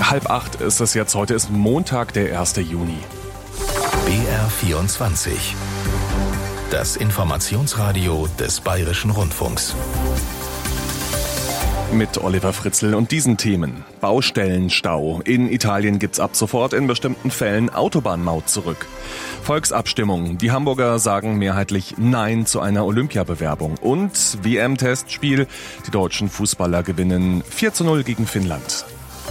7:30 ist es jetzt. Heute ist Montag, der 1. Juni. BR24. Das Informationsradio des Bayerischen Rundfunks. Mit Oliver Fritzl und diesen Themen. Baustellenstau. In Italien gibt's ab sofort in bestimmten Fällen Autobahnmaut zurück. Volksabstimmung. Die Hamburger sagen mehrheitlich Nein zu einer Olympiabewerbung. Und WM-Testspiel. Die deutschen Fußballer gewinnen 4:0 gegen Finnland.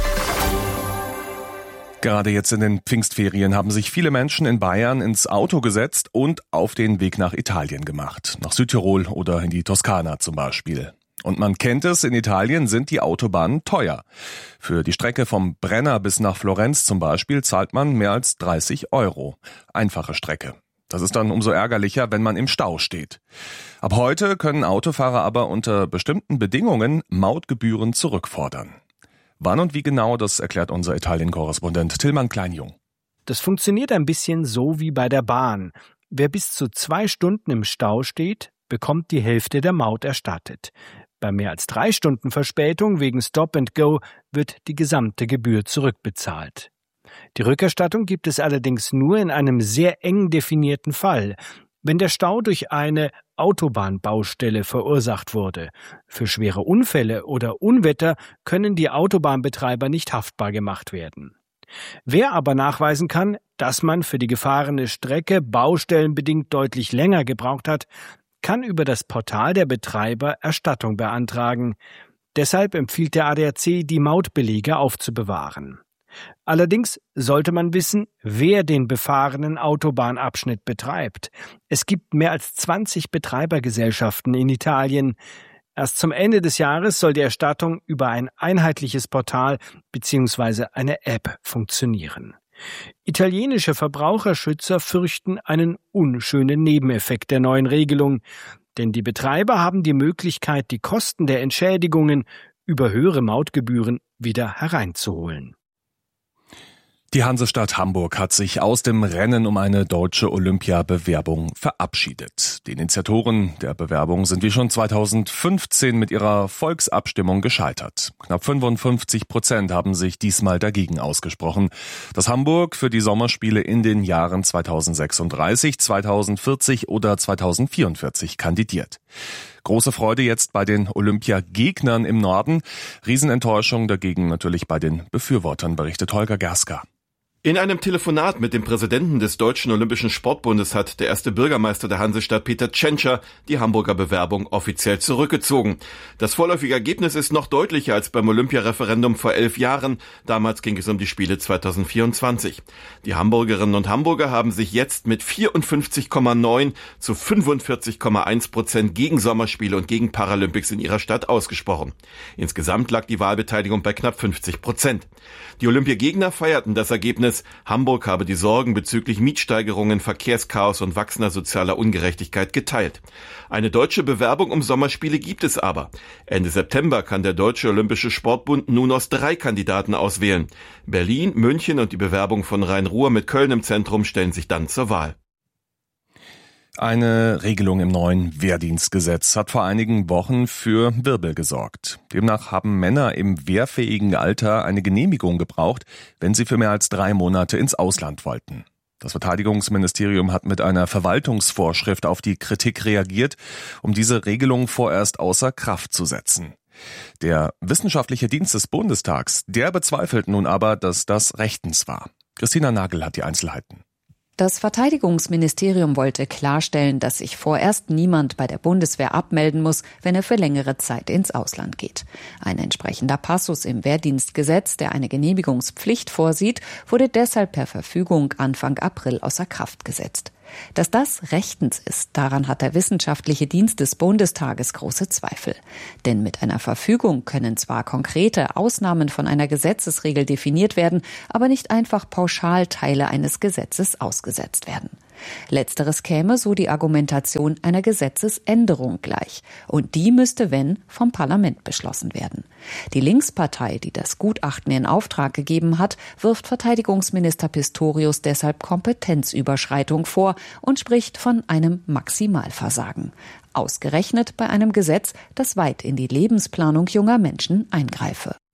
Gerade jetzt in den Pfingstferien haben sich viele Menschen in Bayern ins Auto gesetzt und auf den Weg nach Italien gemacht. Nach Südtirol oder in die Toskana zum Beispiel. Und man kennt es, in Italien sind die Autobahnen teuer. Für die Strecke vom Brenner bis nach Florenz zum Beispiel zahlt man mehr als 30 €. Einfache Strecke. Das ist dann umso ärgerlicher, wenn man im Stau steht. Ab heute können Autofahrer aber unter bestimmten Bedingungen Mautgebühren zurückfordern. Wann und wie genau, das erklärt unser Italien-Korrespondent Tillmann Kleinjung. Das funktioniert ein bisschen so wie bei der Bahn. Wer bis zu 2 Stunden im Stau steht, bekommt die Hälfte der Maut erstattet. Bei mehr als 3 Stunden Verspätung wegen Stop and Go wird die gesamte Gebühr zurückbezahlt. Die Rückerstattung gibt es allerdings nur in einem sehr eng definierten Fall, wenn der Stau durch eine Autobahnbaustelle verursacht wurde. Für schwere Unfälle oder Unwetter können die Autobahnbetreiber nicht haftbar gemacht werden. Wer aber nachweisen kann, dass man für die gefahrene Strecke baustellenbedingt deutlich länger gebraucht hat, kann über das Portal der Betreiber Erstattung beantragen. Deshalb empfiehlt der ADAC, die Mautbelege aufzubewahren. Allerdings sollte man wissen, wer den befahrenen Autobahnabschnitt betreibt. Es gibt mehr als 20 Betreibergesellschaften in Italien. Erst zum Ende des Jahres soll die Erstattung über ein einheitliches Portal bzw. eine App funktionieren. Italienische Verbraucherschützer fürchten einen unschönen Nebeneffekt der neuen Regelung, denn die Betreiber haben die Möglichkeit, die Kosten der Entschädigungen über höhere Mautgebühren wieder hereinzuholen. Die Hansestadt Hamburg hat sich aus dem Rennen um eine deutsche Olympiabewerbung verabschiedet. Die Initiatoren der Bewerbung sind wie schon 2015 mit ihrer Volksabstimmung gescheitert. Knapp 55% haben sich diesmal dagegen ausgesprochen, dass Hamburg für die Sommerspiele in den Jahren 2036, 2040 oder 2044 kandidiert. Große Freude jetzt bei den Olympiagegnern im Norden. Riesenenttäuschung dagegen natürlich bei den Befürwortern, berichtet Holger Gerska. In einem Telefonat mit dem Präsidenten des Deutschen Olympischen Sportbundes hat der erste Bürgermeister der Hansestadt, Peter Tschentscher, die Hamburger Bewerbung offiziell zurückgezogen. Das vorläufige Ergebnis ist noch deutlicher als beim Olympiareferendum vor 11 Jahren. Damals ging es um die Spiele 2024. Die Hamburgerinnen und Hamburger haben sich jetzt mit 54,9 zu 45,1% gegen Sommerspiele und gegen Paralympics in ihrer Stadt ausgesprochen. Insgesamt lag die Wahlbeteiligung bei knapp 50%. Die Olympiagegner feierten das Ergebnis. Hamburg habe die Sorgen bezüglich Mietsteigerungen, Verkehrschaos und wachsender sozialer Ungerechtigkeit geteilt. Eine deutsche Bewerbung um Sommerspiele gibt es aber. Ende September kann der Deutsche Olympische Sportbund nun aus 3 Kandidaten auswählen. Berlin, München und die Bewerbung von Rhein-Ruhr mit Köln im Zentrum stellen sich dann zur Wahl. Eine Regelung im neuen Wehrdienstgesetz hat vor einigen Wochen für Wirbel gesorgt. Demnach haben Männer im wehrfähigen Alter eine Genehmigung gebraucht, wenn sie für mehr als 3 Monate ins Ausland wollten. Das Verteidigungsministerium hat mit einer Verwaltungsvorschrift auf die Kritik reagiert, um diese Regelung vorerst außer Kraft zu setzen. Der Wissenschaftliche Dienst des Bundestags, der bezweifelt nun aber, dass das rechtens war. Christina Nagel hat die Einzelheiten. Das Verteidigungsministerium wollte klarstellen, dass sich vorerst niemand bei der Bundeswehr abmelden muss, wenn er für längere Zeit ins Ausland geht. Ein entsprechender Passus im Wehrdienstgesetz, der eine Genehmigungspflicht vorsieht, wurde deshalb per Verfügung Anfang April außer Kraft gesetzt. Dass das rechtens ist, daran hat der Wissenschaftliche Dienst des Bundestages große Zweifel. Denn mit einer Verfügung können zwar konkrete Ausnahmen von einer Gesetzesregel definiert werden, aber nicht einfach pauschal Teile eines Gesetzes ausgesetzt werden. Letzteres käme, so die Argumentation, einer Gesetzesänderung gleich. Und die müsste, wenn, vom Parlament beschlossen werden. Die Linkspartei, die das Gutachten in Auftrag gegeben hat, wirft Verteidigungsminister Pistorius deshalb Kompetenzüberschreitung vor und spricht von einem Maximalversagen. Ausgerechnet bei einem Gesetz, das weit in die Lebensplanung junger Menschen eingreife.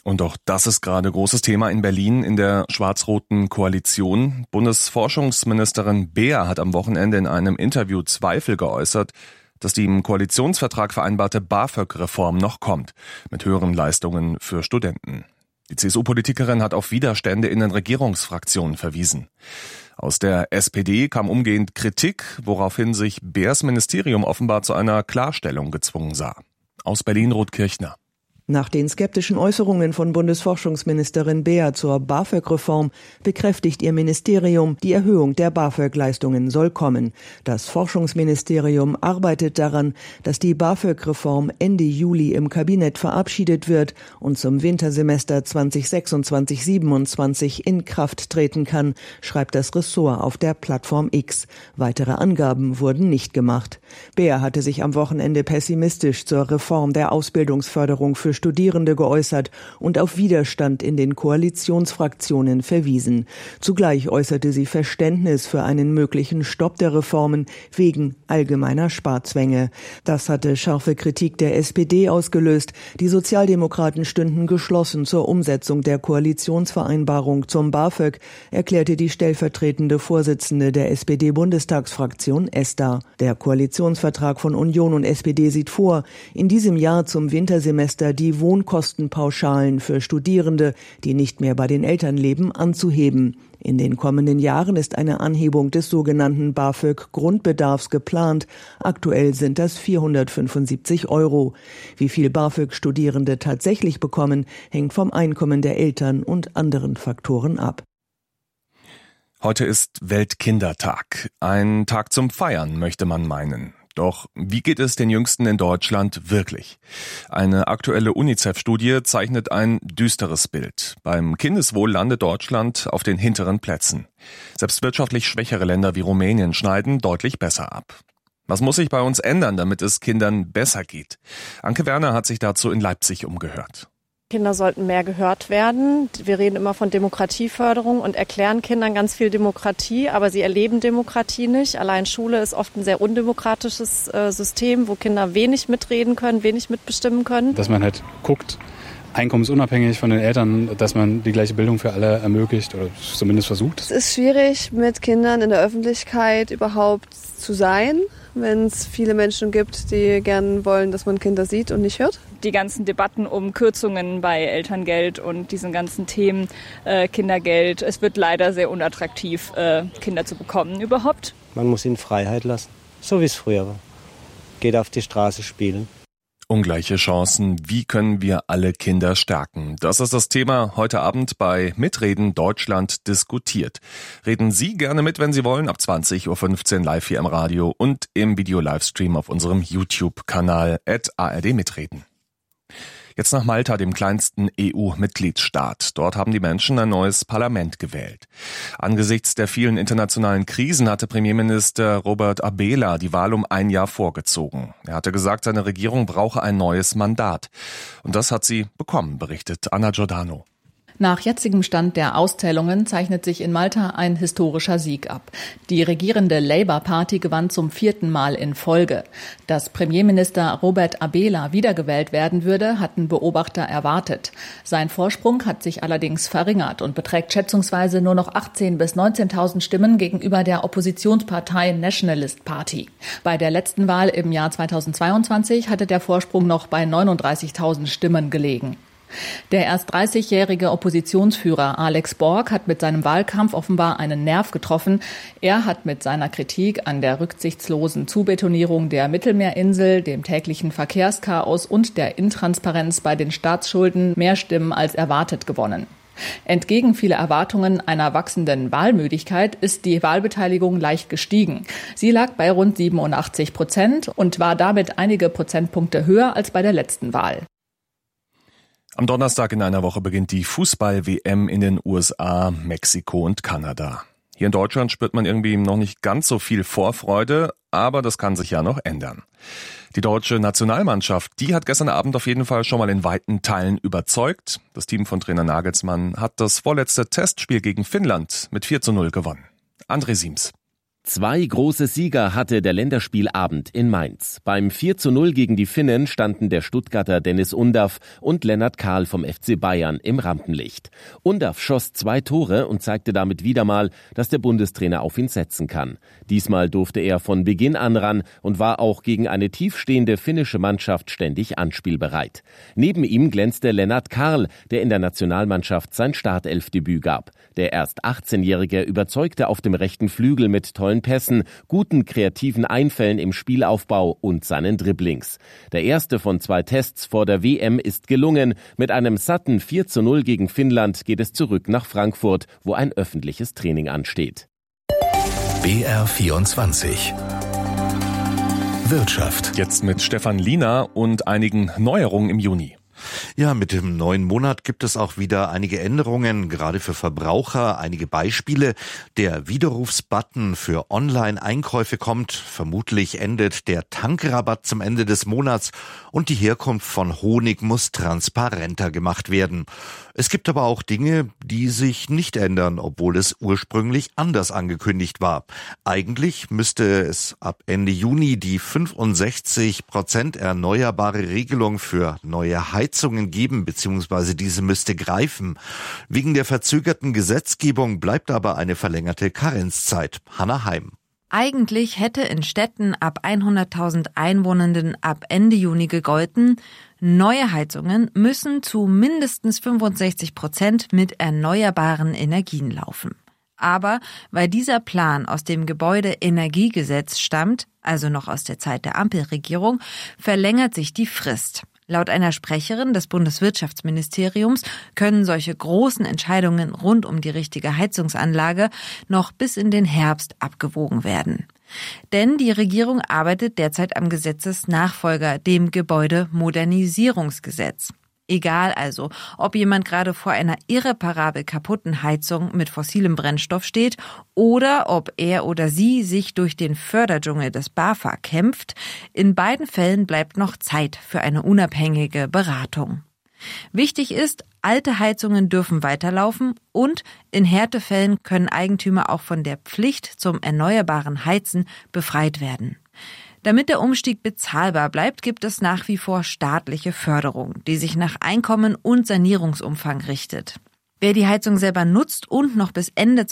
Und auch das ist gerade großes Thema in Berlin in der schwarz-roten Koalition. Bundesforschungsministerin Beer hat am Wochenende in einem Interview Zweifel geäußert, dass die im Koalitionsvertrag vereinbarte BAföG-Reform noch kommt, mit höheren Leistungen für Studenten. Die CSU-Politikerin hat auf Widerstände in den Regierungsfraktionen verwiesen. Aus der SPD kam umgehend Kritik, woraufhin sich Beers Ministerium offenbar zu einer Klarstellung gezwungen sah. Aus Berlin Ruth Kirchner. Nach den skeptischen Äußerungen von Bundesforschungsministerin Beer zur BAföG-Reform bekräftigt ihr Ministerium, die Erhöhung der BAföG-Leistungen soll kommen. Das Forschungsministerium arbeitet daran, dass die BAföG-Reform Ende Juli im Kabinett verabschiedet wird und zum Wintersemester 2026/27 in Kraft treten kann, schreibt das Ressort auf der Plattform X. Weitere Angaben wurden nicht gemacht. Beer hatte sich am Wochenende pessimistisch zur Reform der Ausbildungsförderung für Studierende geäußert und auf Widerstand in den Koalitionsfraktionen verwiesen. Zugleich äußerte sie Verständnis für einen möglichen Stopp der Reformen wegen allgemeiner Sparzwänge. Das hatte scharfe Kritik der SPD ausgelöst. Die Sozialdemokraten stünden geschlossen zur Umsetzung der Koalitionsvereinbarung zum BAföG, erklärte die stellvertretende Vorsitzende der SPD-Bundestagsfraktion Esther. Der Koalitionsvertrag von Union und SPD sieht vor, in diesem Jahr zum Wintersemester die Wohnkostenpauschalen für Studierende, die nicht mehr bei den Eltern leben, anzuheben. In den kommenden Jahren ist eine Anhebung des sogenannten BAföG-Grundbedarfs geplant. Aktuell sind das 475 €. Wie viel BAföG-Studierende tatsächlich bekommen, hängt vom Einkommen der Eltern und anderen Faktoren ab. Heute ist Weltkindertag. Ein Tag zum Feiern, möchte man meinen. Doch wie geht es den Jüngsten in Deutschland wirklich? Eine aktuelle UNICEF-Studie zeichnet ein düsteres Bild. Beim Kindeswohl landet Deutschland auf den hinteren Plätzen. Selbst wirtschaftlich schwächere Länder wie Rumänien schneiden deutlich besser ab. Was muss sich bei uns ändern, damit es Kindern besser geht? Anke Werner hat sich dazu in Leipzig umgehört. Kinder sollten mehr gehört werden. Wir reden immer von Demokratieförderung und erklären Kindern ganz viel Demokratie, aber sie erleben Demokratie nicht. Allein Schule ist oft ein sehr undemokratisches System, wo Kinder wenig mitreden können, wenig mitbestimmen können. Dass man halt guckt, einkommensunabhängig von den Eltern, dass man die gleiche Bildung für alle ermöglicht oder zumindest versucht. Es ist schwierig, mit Kindern in der Öffentlichkeit überhaupt zu sein, wenn es viele Menschen gibt, die gern wollen, dass man Kinder sieht und nicht hört. Die ganzen Debatten um Kürzungen bei Elterngeld und diesen ganzen Themen Kindergeld. Es wird leider sehr unattraktiv, Kinder zu bekommen überhaupt. Man muss ihnen Freiheit lassen, so wie es früher war. Geht auf die Straße spielen. Ungleiche Chancen, wie können wir alle Kinder stärken? Das ist das Thema heute Abend bei Mitreden Deutschland diskutiert. Reden Sie gerne mit, wenn Sie wollen, ab 20:15 Uhr live hier im Radio und im Video-Livestream auf unserem YouTube-Kanal @ARD-Mitreden. Jetzt nach Malta, dem kleinsten EU-Mitgliedstaat. Dort haben die Menschen ein neues Parlament gewählt. Angesichts der vielen internationalen Krisen hatte Premierminister Robert Abela die Wahl um ein Jahr vorgezogen. Er hatte gesagt, seine Regierung brauche ein neues Mandat. Und das hat sie bekommen, berichtet Anna Giordano. Nach jetzigem Stand der Auszählungen zeichnet sich in Malta ein historischer Sieg ab. Die regierende Labour Party gewann zum 4. Mal in Folge. Dass Premierminister Robert Abela wiedergewählt werden würde, hatten Beobachter erwartet. Sein Vorsprung hat sich allerdings verringert und beträgt schätzungsweise nur noch 18.000 bis 19.000 Stimmen gegenüber der Oppositionspartei Nationalist Party. Bei der letzten Wahl im Jahr 2022 hatte der Vorsprung noch bei 39.000 Stimmen gelegen. Der erst 30-jährige Oppositionsführer Alex Borg hat mit seinem Wahlkampf offenbar einen Nerv getroffen. Er hat mit seiner Kritik an der rücksichtslosen Zubetonierung der Mittelmeerinsel, dem täglichen Verkehrschaos und der Intransparenz bei den Staatsschulden mehr Stimmen als erwartet gewonnen. Entgegen vieler Erwartungen einer wachsenden Wahlmüdigkeit ist die Wahlbeteiligung leicht gestiegen. Sie lag bei rund 87% und war damit einige Prozentpunkte höher als bei der letzten Wahl. Am Donnerstag in einer Woche beginnt die Fußball-WM in den USA, Mexiko und Kanada. Hier in Deutschland spürt man irgendwie noch nicht ganz so viel Vorfreude, aber das kann sich ja noch ändern. Die deutsche Nationalmannschaft, die hat gestern Abend auf jeden Fall schon mal in weiten Teilen überzeugt. Das Team von Trainer Nagelsmann hat das vorletzte Testspiel gegen Finnland mit 4:0 gewonnen. André Siems. Zwei große Sieger hatte der Länderspielabend in Mainz. Beim 4:0 gegen die Finnen standen der Stuttgarter Dennis Undaff und Lennart Kahl vom FC Bayern im Rampenlicht. Undaff schoss 2 Tore und zeigte damit wieder mal, dass der Bundestrainer auf ihn setzen kann. Diesmal durfte er von Beginn an ran und war auch gegen eine tiefstehende finnische Mannschaft ständig anspielbereit. Neben ihm glänzte Lennart Kahl, der in der Nationalmannschaft sein Startelfdebüt gab. Der erst 18-Jährige überzeugte auf dem rechten Flügel mit tollen Pässen, guten kreativen Einfällen im Spielaufbau und seinen Dribblings. Der erste von 2 Tests vor der WM ist gelungen. Mit einem satten 4:0 gegen Finnland geht es zurück nach Frankfurt, wo ein öffentliches Training ansteht. BR24 Wirtschaft. Jetzt mit Stefan Liener und einigen Neuerungen im Juni. Ja, mit dem neuen Monat gibt es auch wieder einige Änderungen, gerade für Verbraucher. Einige Beispiele. Der Widerrufsbutton für Online-Einkäufe kommt. Vermutlich endet der Tankrabatt zum Ende des Monats und die Herkunft von Honig muss transparenter gemacht werden. Es gibt aber auch Dinge, die sich nicht ändern, obwohl es ursprünglich anders angekündigt war. Eigentlich müsste es ab Ende Juni die 65% erneuerbare Regelung für neue Heizungen geben, beziehungsweise diese müsste greifen. Wegen der verzögerten Gesetzgebung bleibt aber eine verlängerte Karenzzeit. Hanna Heim. Eigentlich hätte in Städten ab 100.000 Einwohnenden ab Ende Juni gegolten, neue Heizungen müssen zu mindestens 65% mit erneuerbaren Energien laufen. Aber weil dieser Plan aus dem Gebäudeenergiegesetz stammt, also noch aus der Zeit der Ampelregierung, verlängert sich die Frist. Laut einer Sprecherin des Bundeswirtschaftsministeriums können solche großen Entscheidungen rund um die richtige Heizungsanlage noch bis in den Herbst abgewogen werden. Denn die Regierung arbeitet derzeit am Gesetzesnachfolger, dem Gebäudemodernisierungsgesetz. Egal also, ob jemand gerade vor einer irreparabel kaputten Heizung mit fossilem Brennstoff steht oder ob er oder sie sich durch den Förderdschungel des BAFA kämpft, in beiden Fällen bleibt noch Zeit für eine unabhängige Beratung. Wichtig ist, alte Heizungen dürfen weiterlaufen und in Härtefällen können Eigentümer auch von der Pflicht zum erneuerbaren Heizen befreit werden. Damit der Umstieg bezahlbar bleibt, gibt es nach wie vor staatliche Förderung, die sich nach Einkommen und Sanierungsumfang richtet. Wer die Heizung selber nutzt und noch bis Ende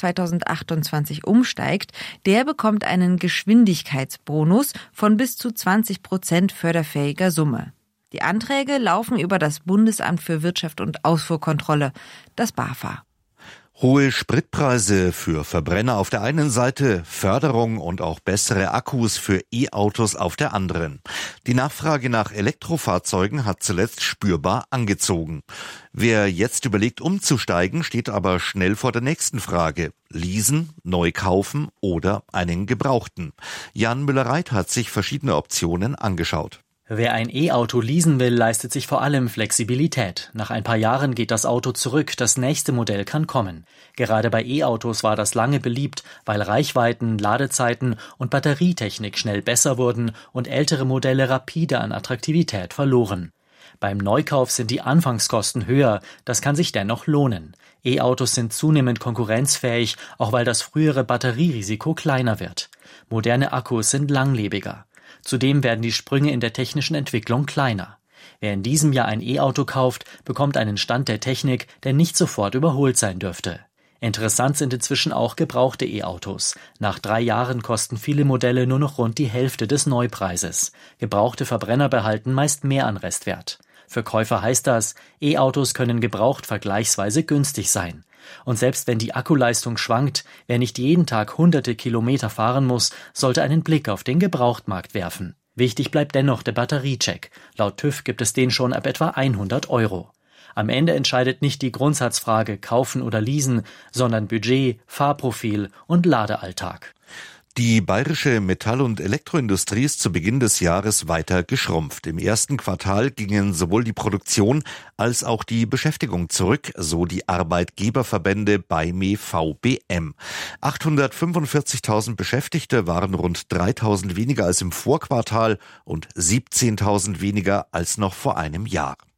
2028 umsteigt, der bekommt einen Geschwindigkeitsbonus von bis zu 20% förderfähiger Summe. Die Anträge laufen über das Bundesamt für Wirtschaft und Ausfuhrkontrolle, das BAFA. Hohe Spritpreise für Verbrenner auf der einen Seite, Förderung und auch bessere Akkus für E-Autos auf der anderen. Die Nachfrage nach Elektrofahrzeugen hat zuletzt spürbar angezogen. Wer jetzt überlegt umzusteigen, steht aber schnell vor der nächsten Frage. Leasen, neu kaufen oder einen gebrauchten. Jan Müller-Reit hat sich verschiedene Optionen angeschaut. Wer ein E-Auto leasen will, leistet sich vor allem Flexibilität. Nach ein paar Jahren geht das Auto zurück, das nächste Modell kann kommen. Gerade bei E-Autos war das lange beliebt, weil Reichweiten, Ladezeiten und Batterietechnik schnell besser wurden und ältere Modelle rapide an Attraktivität verloren. Beim Neukauf sind die Anfangskosten höher, das kann sich dennoch lohnen. E-Autos sind zunehmend konkurrenzfähig, auch weil das frühere Batterierisiko kleiner wird. Moderne Akkus sind langlebiger. Zudem werden die Sprünge in der technischen Entwicklung kleiner. Wer in diesem Jahr ein E-Auto kauft, bekommt einen Stand der Technik, der nicht sofort überholt sein dürfte. Interessant sind inzwischen auch gebrauchte E-Autos. Nach 3 Jahren kosten viele Modelle nur noch rund die Hälfte des Neupreises. Gebrauchte Verbrenner behalten meist mehr an Restwert. Für Käufer heißt das, E-Autos können gebraucht vergleichsweise günstig sein. Und selbst wenn die Akkuleistung schwankt, wer nicht jeden Tag hunderte Kilometer fahren muss, sollte einen Blick auf den Gebrauchtmarkt werfen. Wichtig bleibt dennoch der Batteriecheck. Laut TÜV gibt es den schon ab etwa 100 €. Am Ende entscheidet nicht die Grundsatzfrage kaufen oder leasen, sondern Budget, Fahrprofil und Ladealltag. Die bayerische Metall- und Elektroindustrie ist zu Beginn des Jahres weiter geschrumpft. Im ersten Quartal gingen sowohl die Produktion als auch die Beschäftigung zurück, so die Arbeitgeberverbände BAIME VBM. 845.000 Beschäftigte waren rund 3.000 weniger als im Vorquartal und 17.000 weniger als noch vor einem Jahr.